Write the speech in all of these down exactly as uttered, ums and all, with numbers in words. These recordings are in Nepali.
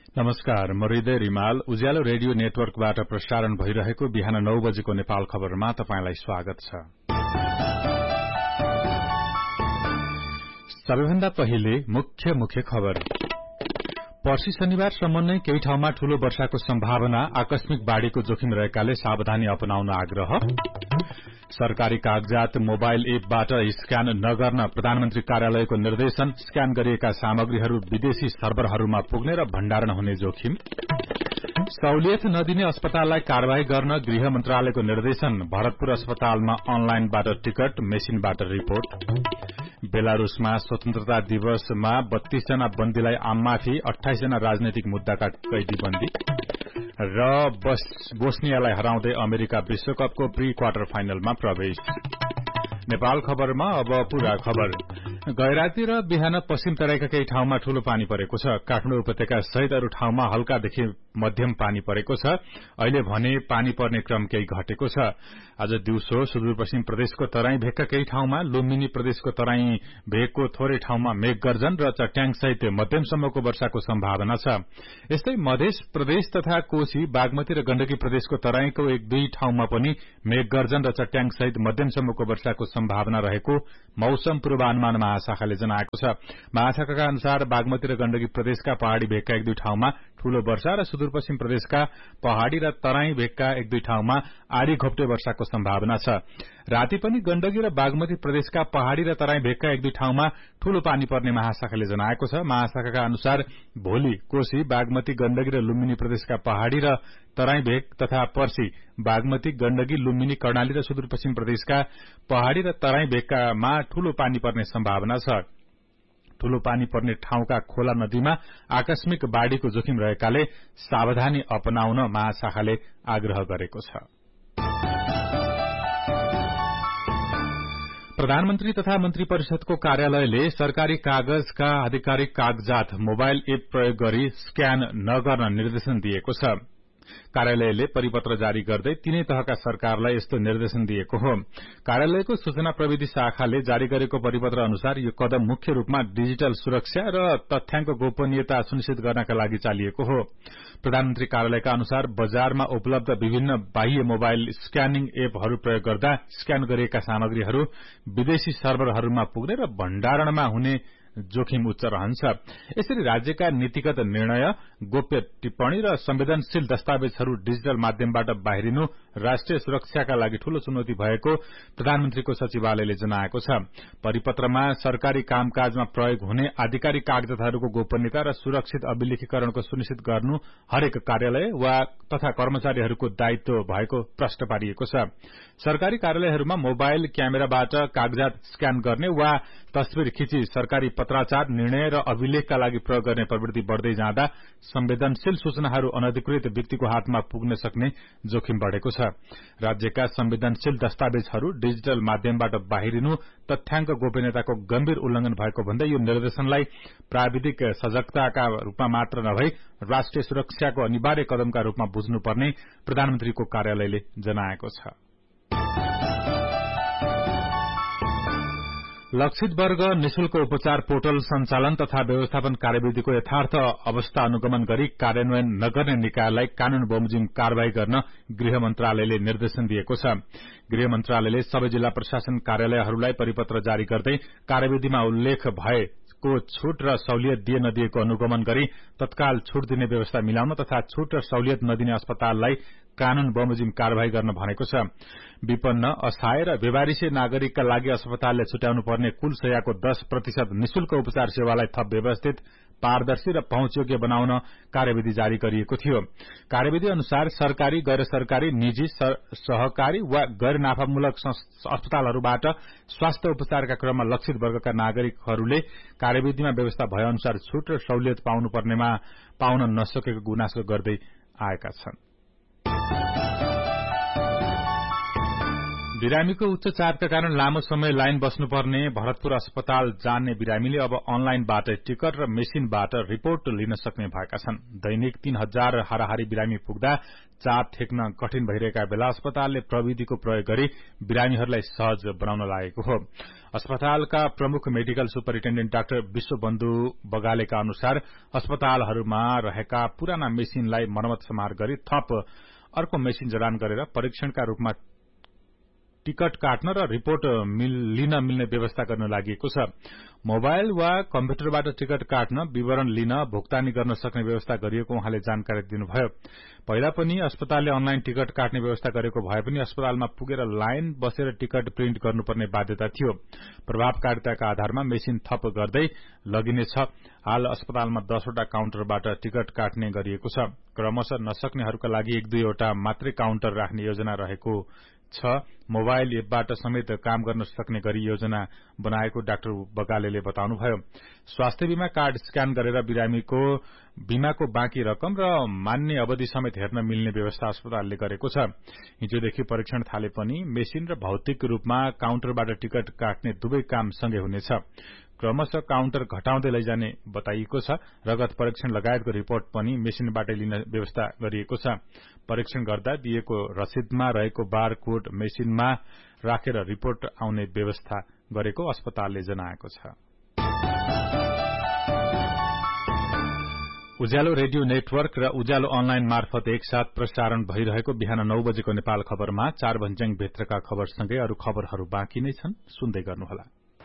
नमस्कार, म हृदय रिमाल उज्यालो रेडियो नेटवर्कबाट प्रसारण भइरहेको बिहान नौ बजेको नेपाल खबरमा तपाईंलाई स्वागत छ। सबैभन्दा पहिले मुख्य मुख्य खबर। पर्सि शनिबारसम्म नै केही ठाउँमा ठूलो वर्षाको सम्भावना, आकस्मिक बाढ़ीको जोखिम रहेकाले सावधानी अपनाउन आग्रह। सरकारी कागजात मोबाइल एपबाट स्क्यान नगर्न प्रधानमन्त्री कार्यालयको निर्देशन, स्क्यान गरिएका सामग्रीहरू विदेशी सर्भरहरूमा पुग्ने र भण्डारण हुने जोखिम। सहुलियत नदिने अस्पताललाई कार्यवाही गर्न गृह मन्त्रालयको निर्देशन, भरतपुर अस्पतालमा अनलाइनबाट टिकट, मेसिनबाट रिपोर्ट। बेलारूसमा स्वतन्त्रता दिवसमा बत्तीस जना बन्दीलाई आममाथि, अठाइस जना राजनैतिक मुद्दाका कैदी बन्दी। र बोस्नियालाई हराउँदै अमेरिका विश्वकपको प्री क्वार्टर फाइनलमा प्रवेश। नेपाल खबरमा अब पूरा खबर। गैराती र बिहान पश्चिम तराईका केही ठाउँमा ठूलो पानी परेको छ। काठमाडौँ उपत्यका सहित अरू ठाउँमा हल्कादेखि मध्यम पानी परेको छ। अहिले भने पानी पर्ने क्रम केही घटेको छ। आज दिउँसो सुदूरपश्चिम प्रदेशको तराई भेगका केही ठाउँमा, लुम्बिनी प्रदेशको तराई भेगको थोरै ठाउँमा मेघगर्जन र चट्याङ सहित मध्यमसम्मको वर्षाको सम्भावना छ। यस्तै मध्य प्रदेश तथा कोशी, बागमती र गण्डकी प्रदेशको तराईको एक दुई ठाउँमा पनि मेघगर्जन र चट्याङ सहित मध्यमसम्मको वर्षाको सम्भावना रहेको मौसम पूर्वानुमान महाशाखाले जनाएको छ। महाशाखाका अनुसार बागमती र गण्डकी प्रदेशका पहाड़ी भेगका एक दुई ठाउँमा ठूलो वर्षा र सुदूरपश्चिम प्रदेशका पहाड़ी र तराई भेगका एक दुई ठाउँमा आड़ी घोप्टे वर्षाको सम्भावना छ। राति पनि गण्डकी र बागमती प्रदेशका पहाड़ी र तराई भेगका एक दुई ठाउँमा ठूलो पानी पर्ने महाशाखाले जनाएको छ। महाशाखाका अनुसार भोलि कोशी, बागमती, गण्डकी र लुम्बिनी प्रदेशका पहाड़ी र तराई भेग तथा पर्सि बागमती, गण्डकी, लुम्बिनी, कर्णाली र सुदूरपश्चिम प्रदेशका पहाड़ी र तराई भेगकामा ठूलो पानी पर्ने सम्भावना छ। ठूलो पानी पर्ने ठाउँका खोला नदीमा आकस्मिक बाढ़ीको जोखिम रहेकाले सावधानी अपनाउन महाशाखाले आग्रह गरेको छ। प्रधानमन्त्री तथा मन्त्री परिषदको कार्यालयले सरकारी कागजका आधिकारिक कागजात मोबाइल एप प्रयोग गरी स्क्यान नगर्न निर्देशन दिएको छ। कार्यालयले परिपत्र जारी गर्दै तीनै तहका सरकारलाई यस्तो निर्देशन दिएको हो। कार्यालयको सूचना प्रविधि शाखाले जारी गरेको परिपत्र अनुसार यो कदम मुख्य रूपमा डिजिटल सुरक्षा र तथ्याङ्क गोपनीयता सुनिश्चित गर्नका लागि चालिएको हो। प्रधानमन्त्री कार्यालयका अनुसार बजारमा उपलब्ध विभिन्न बाह्य मोबाइल स्क्यानिङ एपहरू प्रयोग गर्दा स्क्यान गरिएका सामग्रीहरू विदेशी सर्भरहरूमा पुग्ने र भण्डारणमा हुने जोखिम उच्च रहन्छ। यसरी राज्यका नीतिगत निर्णय, गोप्य टिप्पणी र संवेदनशील दस्तावेजहरू डिजिटल माध्यमबाट बाहिरिनु राष्ट्रिय सुरक्षाका लागि ठूलो चुनौती भएको प्रधानमन्त्रीको सचिवालयले जनाएको छ। परिपत्रमा सरकारी कामकाजमा प्रयोग हुने आधिकारिक कागजातहरूको गोपनीयता र सुरक्षित अभिलेखीकरणको सुनिश्चित गर्नु हरेक कार्यालय वा तथा कर्मचारीहरूको दायित्व भएको प्रश्न पारिएको छ। सरकारी कार्यालयहरूमा मोबाइल क्यामेराबाट कागजात स्क्यान गर्ने वा तस्विर खिची सरकारी पत्राचार, निर्णय र अभिलेखका लागि प्रयोग गर्ने प्रवृत्ति बढ़दै जाँदा संवेदनशील सूचनाहरू अनधिकृत व्यक्तिको हातमा पुग्न सक्ने जोखिम बढ़ेको छ। राज्यका संवेदनशील दस्तावेजहरू डिजिटल माध्यमबाट बाहिरिनु तथ्याङ्क गोपनीयताको गम्भीर उल्लंघन भएको भन्दै यो निर्देशनलाई प्राविधिक सजगताका रूपमा मात्र नभई राष्ट्रिय सुरक्षाको अनिवार्य कदमका रूपमा बुझ्नुपर्ने प्रधानमन्त्रीको कार्यालयले जनाएको छ। लक्षित वर्ग निशुल्क उपचार पोर्टल सञ्चालन तथा व्यवस्थापन कार्यविधिको यथार्थ अवस्था अनुगमन गरी कार्यान्वयन नगर्ने निकायलाई कानून बमोजिम कार्यवाही गर्न गृह मन्त्रालयले निर्देशन दिएको छ। गृह मन्त्रालयले सबै जिल्ला प्रशासन कार्यालयहरूलाई परिपत्र जारी गर्दै कार्यविधिमा उल्लेख भए को छूट र सहुलियत दिए नदिएको अनुगमन गरी तत्काल छूट दिने व्यवस्था मिलाउन तथा छूट र सहुलियत नदिने अस्पताललाई कानून बमोजिम कार्यवाही गर्न भनेको छ। विपन्न, असहाय र बेवारिसे नागरिकका लागि अस्पतालले छुट्याउनु पर्ने कुल शय्याको दस प्रतिशत निशुल्क उपचार सेवालाई थप व्यवस्थित, पारदर्शी र पहुँचयोग्य बनाउन कार्यविधि जारी गरिएको थियो। कार्यविधि अनुसार सरकारी, गैर सरकारी, निजी, सहकारी वा गैर नाफामूलक अस्पतालहरूबाट स्वास्थ्य उपचारका क्रममा लक्षित वर्गका नागरिकहरूले कार्यविधिमा व्यवस्था भए अनुसार छूट र सहुलियत पाउनुपर्नेमा पाउन नसकेको गुनासो गर्दै आएका छन्। बिरामीको उच्च चापका कारण लामो समय लाइन बस्नुपर्ने भरतपुर अस्पताल जाने बिरामीले अब अनलाइनबाट टिकट र मेसिनबाट रिपोर्ट लिन सक्ने भएका छन्। दैनिक तीन हजार हाराहारी बिरामी पुग्दा चाप ठेक्न कठिन भइरहेका बेला अस्पतालले प्रविधिको प्रयोग गरी बिरामीहरूलाई सहज बनाउन लागेको हो। अस्पतालका प्रमुख मेडिकल सुपरिन्टेण्डेन्ट डाक्टर विश्वबन्धु बगालेका अनुसार अस्पतालहरूमा रहेका पुराना मेसिनलाई मरम्मत समार गरी थप अर्को मेसिन जडान गरेर परीक्षणका रूपमा टिकट काट्न र रिपोर्ट मिल, लिन मिल्ने व्यवस्था गर्न लागि छ। मोबाइल वा कम्प्युटरबाट टिकट काट्न, विवरण लिन, भुक्तानी गर्न सक्ने व्यवस्था गरिएको उहाँले जानकारी दिनुभयो। पहिला पनि अस्पतालले अनलाइन टिकट काट्ने व्यवस्था गरेको भए पनि अस्पतालमा पुगेर लाइन बसेर टिकट प्रिन्ट गर्नुपर्ने बाध्यता थियो। प्रभावकारिताका आधारमा मेसिन थप गर्दै लगिनेछ। हाल अस्पतालमा दसवटा काउन्टरबाट टिकट काट्ने गरिएको छ। क्रमशः नसक्नेहरूका लागि एक दुईवटा मात्रै काउन्टर राख्ने योजना रहेको छ। मोबाइल एपबाट समेत काम गर्न सक्ने गरी योजना बनाएको डाक्टर बगालेले बताउनुभयो। स्वास्थ्य बीमा कार्ड स्क्यान गरेर बिरामीको बीमाको बाँकी रकम र मान्ने अवधि समेत हेर्न मिल्ने व्यवस्था अस्पतालले गरेको छ। हिजोदेखि परीक्षण थाले पनि मेसिन र भौतिक रूपमा काउन्टरबाट टिकट काट्ने दुवै काम सँगै हुनेछ। क्रमशः काउन्टर घटाउँदै लैजाने बताइएको छ। रगत परीक्षण लगायतको रिपोर्ट पनि मेसिनबाटै लिन व्यवस्था गरिएको छ। परीक्षण गर्दा दिएको रसिदमा रहेको बार कोड मेसिनमा राखेर रिपोर्ट आउने व्यवस्था गरेको अस्पतालले जनाएको छ। उज्यालो रेडियो नेटवर्क र उज्यालो अनलाइन मार्फत एकसाथ प्रसारण भइरहेको बिहान नौ बजेको नेपाल खबरमा चार भन्ज्याङ भित्रका खबरसँगै अरू खबरहरू बाँकी नै छन्, सुन्दै गर्नुहोला।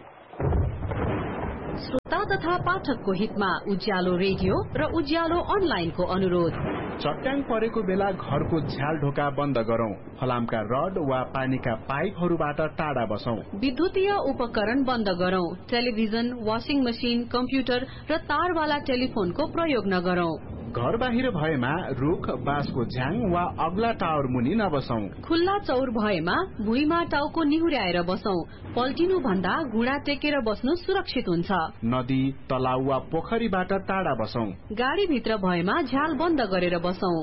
श्रोता तथा पाठकको हितमा उज्यालो रेडियो र उज्यालो अनलाइनको अनुरोध। चट्याङ परेको बेला घरको झ्याल ढोका बन्द गरौं। फलामका रड वा पानीका पाइपहरूबाट टाढा बसौं। विद्युतीय उपकरण बन्द गरौं। टेलिभिजन, वाशिङ मशिन, कम्प्युटर र तारवाला टेलिफोनको प्रयोग नगरौं। घर बाहिर भएमा रुख, बाँसको झ्याङ वा अग्ला टावर मुनि नबसौं। खुल्ला चौर भएमा भुइँमा टाउको निहुर्याएर बसौं। पल्टिनु भन्दा घुँडा टेकेर बस्नु सुरक्षित हुन्छ। नदी, तलाउ वा पोखरीबाट टाढा बसौं। गाडी भित्र भएमा झ्याल बन्द गरेर बसौं।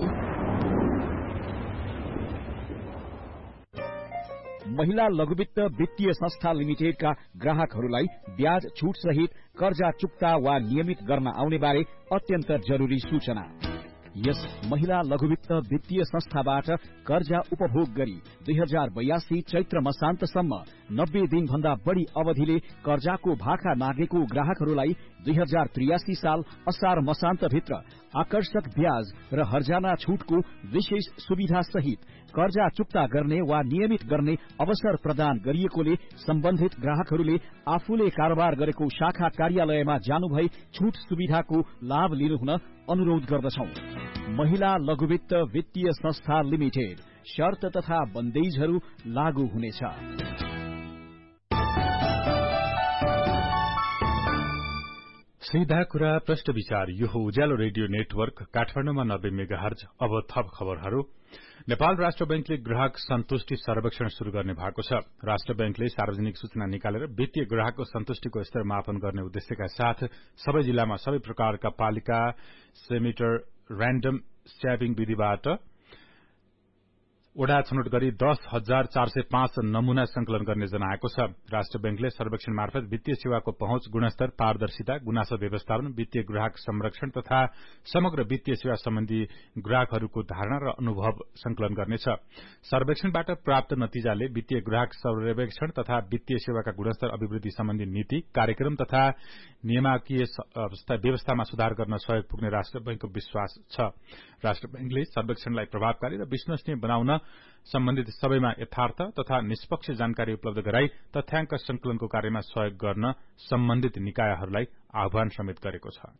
महिला लघुवित्त वित्तीय संस्था लिमिटेडका ग्राहकहरूलाई ब्याज छुट सहित कर्जा चुक्ता वा नियमित गर्न आउने बारे अत्यन्त जरुरी सूचना। यस महिला लघुवित्त वित्तीय संस्थाबाट कर्जा उपभोग गरी दुई हजार बयासी चैत्र मसान्तसम्म नब्बे दिन भन्दा बढ़ी अवधिले कर्जाको भाका नागेको ग्राहकहरूलाई दुई हजार त्रियासी साल असार मसान्त भित्र आकर्षक ब्याज र हर्जाना छुटको विशेष सुविधा सहित कर्जा चुक्ता गर्ने वा नियमित गर्ने अवसर प्रदान गरिएकोले सम्बन्धित ग्राहकहरूले आफूले कारोबार गरेको शाखा कार्यालयमा जानुभई छुट सुविधाको लाभ लिनुहुन अनुरोध गर्दछौं। महिला लघुवित्त वित्तीय संस्था लिमिटेड। शर्त तथा बन्देजहरू लागू हुनेछ। सीधा कुरा प्रश्न विचार। यो हो उज्यालो रेडियो नेटवर्क काठमाडौँमा नब्बे मेगाहर्ज। अब थप खबरहरू। नेपाल राष्ट्र बैंकले ग्राहक सन्तुष्टि सर्वेक्षण शुरू गर्ने भएको छ। राष्ट्र बैंकले सार्वजनिक सूचना निकालेर वित्तीय ग्राहकको सन्तुष्टिको स्तर मापन गर्ने उद्देश्यका साथ सबै जिल्लामा सबै प्रकारका पालिका सेमिटर र्यान्डम स्ट्याबिङ विधिबाट ओडा छनौट गरी दस हजार चार सय पाँच नमूना संकलन गर्ने जनाएको छ। राष्ट्र बैंकले सर्वेक्षण मार्फत वित्तीय सेवाको पहुँच, गुणस्तर, पारदर्शिता, गुनासो व्यवस्थापन, वित्तीय ग्राहक संरक्षण तथा समग्र वित्तीय सेवा सम्बन्धी ग्राहकहरूको धारणा र अनुभव संकलन गर्नेछ। सर्वेक्षणबाट प्राप्त नतिजाले वित्तीय ग्राहक सर्वेक्षण तथा वित्तीय सेवाका गुणस्तर अभिवृद्धि सम्बन्धी नीति, कार्यक्रम तथा नियामकीय व्यवस्थामा सुधार गर्न सहयोग पुग्ने राष्ट्र बैंकको विश्वास छ। राष्ट्र बैंकले सर्वेक्षणलाई प्रभावकारी र विश्वसनीय बनाउन सम्बन्धित सबैमा यथार्थ तथा निष्पक्ष जानकारी उपलब्ध गराई तथ्याङ्क संकलनको कार्यमा सहयोग गर्न सम्बन्धित निकायहरूलाई आह्वान समेत गरेको छ।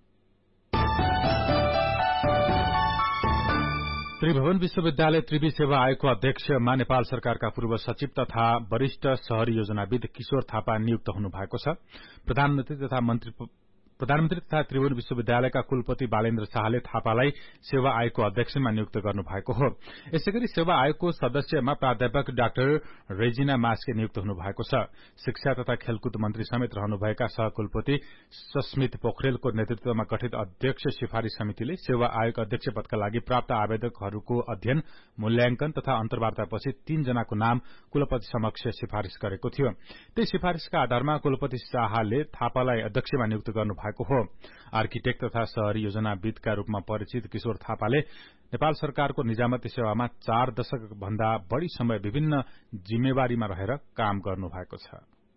त्रिभुवन विश्वविद्यालय त्रिवी सेवा आयोगको अध्यक्षमा नेपाल सरकारका पूर्व सचिव तथा वरिष्ठ शहरी योजनाविद किशोर थापा नियुक्त हुनु भएको छ। प्रधानमन्त्री तथा मन्त्री प्रधानमन्त्री तथा त्रिभुवन विश्वविद्यालयका कुलपति बालेन्द्र शाहले थापालाई सेवा आयोगको अध्यक्षमा नियुक्त गर्नु भएको हो। यसैगरी सेवा आयोगको सदस्यमा प्राध्यापक डाक्टर रेजिना मास्के नियुक्त हुनु भएको छ। शिक्षा तथा खेलकुद मन्त्री समेत रहनुभएका सहकुलपति सस्मित पोखरेलको नेतृत्वमा गठित अध्यक्ष सिफारिश समितिले सेवा आयोग अध्यक्ष पदका लागि प्राप्त आवेदकहरूको अध्ययन, मूल्याङ्कन तथा अन्तर्वार्तापछि तीन जनाको नाम कुलपति समक्ष सिफारिश गरेको थियो। त्यही सिफारिशका आधारमा कुलपति शाहले थापालाई अध्यक्षमा नियुक्त गर्नु भएको हो। आर्किटेक्ट तथा शहरी योजनाविदका रूपमा परिचित किशोर थापाले नेपाल सरकारको निजामती सेवामा चार दशक भन्दा बढ़ी समय विभिन्न जिम्मेवारीमा रहेर काम गर्नु भएको छ।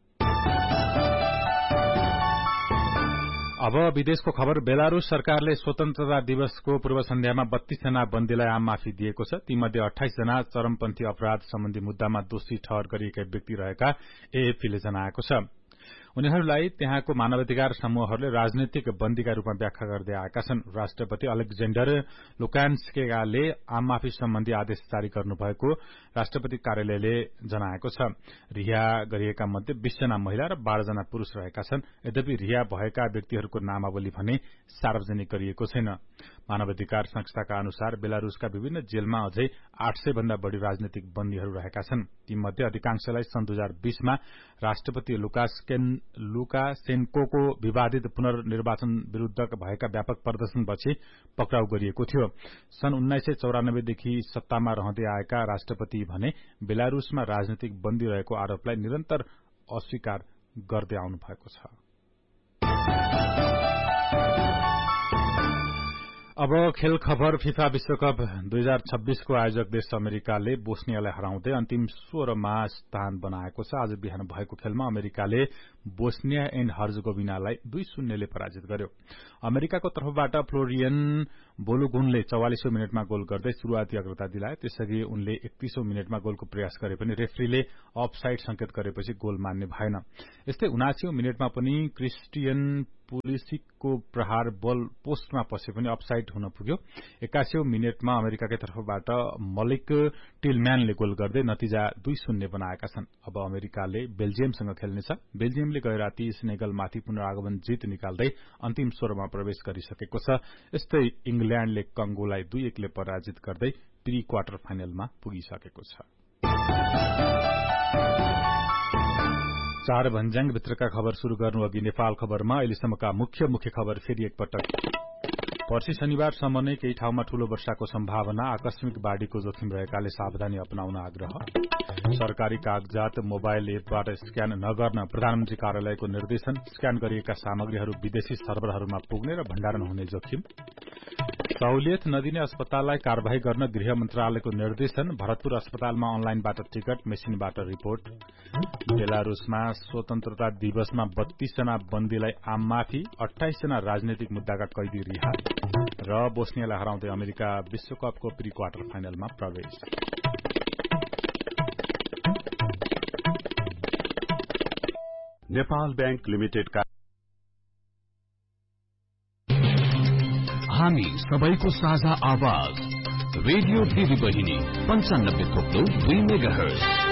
अब विदेशको खबर। बेलारूस सरकारले स्वतन्त्रता दिवसको पूर्व सन्ध्यामा बत्तीस जना बन्दीलाई आम माफी दिएको छ। तीमध्ये अठाइस जना चरमपन्थी अपराध सम्बन्धी मुद्दामा दोषी ठहर गरिएका व्यक्ति रहेका एएफपीले जनाएको छ। उनीहरूलाई त्यहाँको मानवाधिकार समूहहरूले राजनीतिक बन्दीका रूपमा व्याख्या गर्दै आएका छन्। राष्ट्रपति अलेक्जेण्डर लुकान्स्केले आम माफी सम्बन्धी आदेश जारी गर्नुभएको राष्ट्रपति कार्यालयले जनाएको छ। रिहा गरिएका मध्ये बीस जना महिला र बाह्र जना पुरूष रहेका छन्। यद्यपि रिहा भएका व्यक्तिहरूको नामावली भने सार्वजनिक गरिएको छैन। मानवाधिकार संस्थाका अनुसार बेलारूसका विभिन्न जेलमा अझै आठ सय भन्दा बढ़ी राजनीतिक बन्दीहरू रहेका छन्। तीमध्ये अधिकांशलाई सन् दुई हजार बीसमा राष्ट्रपति लुकासेन्कोको विवादित पुनर्निर्वाचन विरूद्ध भएका व्यापक प्रदर्शनपछि पक्राउ गरिएको थियो। सन् उन्नाइस सय चौरानब्बेदेखि सत्तामा रहँदै आएका राष्ट्रपति भने बेलारूसमा राजनीतिक बन्दी रहेको आरोपलाई निरन्तर अस्वीकार गर्दै आउनु भएको छ। अब खेल खबर। फिफा विश्वकप दुई हजार छब्बीसको आयोजक देश अमेरिकाले बोस्नियालाई हराउँदै अन्तिम सोह्रमा स्थान बनाएको छ। आज बिहान भएको खेलमा अमेरिकाले बोस्निया एण्ड हर्जगोभिनालाई दुई शून्यले पराजित गर्यो। अमेरिकाको तर्फबाट फ्लोरियन बोलुगुनले चौवालिसौं मिनटमा गोल गर्दै शुरूआती अग्रता दिलाए। त्यसअघि उनले एकतीसौं मिनटमा गोलको प्रयास गरे पनि रेफ्रीले अफसाइड संकेत गरेपछि गोल मान्ने भएन। यस्तै उनासीौं मिनटमा पनि क्रिस्टियन पुलिसिकको प्रहार बल पोस्टमा पसे पनि अफसाइड हुन पुग्यो। एकासीौं मिनटमा अमेरिकाकै तर्फबाट मलिक टिलम्यानले गोल गर्दै नतिजा दुई शून्य बनाएका छन्। अब अमेरिकाले बेल्जियमसँग खेल्नेछ। बेल्जियमले गए राति सेनेगलमाथि पुनरागमन जित निकाल्दै अन्तिम सोह्रमा प्रवेश गरिसकेको छ। यस्तै इंग्ल्याण्डले कंगोलाई दुई एकले पराजित गर्दै प्री क्वार्टर फाइनलमा पुगिसकेको छ। चार भन्ज्याङ भित्रका खबर शुरू गर्नु अघि नेपाल खबरमा अहिलेसम्मका मुख्य मुख्य खबर फेरि एकपटक। पर्सि शनिबारसम्म नै केही ठाउँमा ठूलो वर्षाको सम्भावना, आकस्मिक बाढ़ीको जोखिम रहेकाले सावधानी अपनाउन आग्रह। सरकारी कागजात मोबाइल एपबाट स्क्यान नगर्न प्रधानमन्त्री कार्यालयको निर्देशन। स्क्यान गरिएका सामग्रीहरू विदेशी सर्भरहरूमा पुग्ने र भण्डारण हुने जोखिम। सहुलियत नदिने अस्पताललाई कार्यवाही गर्न गृह मन्त्रालयको निर्देशन। भरतपुर अस्पतालमा अनलाइनबाट टिकट, मेसिनबाट रिपोर्ट। बेलारूसमा स्वतन्त्रता दिवसमा बत्तीस जना बन्दीलाई आम माफी, अठाइस जना राजनैतिक मुद्दाका कैदी रिहा र बोस्नियालाई हराउँदै अमेरिका विश्वकपको प्री क्वार्टर फाइनलमा प्रवेश। नेपाल बैंक लिमिटेडका हामी सबैको साझा आवाज रेडियो दिदी बहिनी पञ्चानब्बे थोप्लो दुई मेगाहर्ज।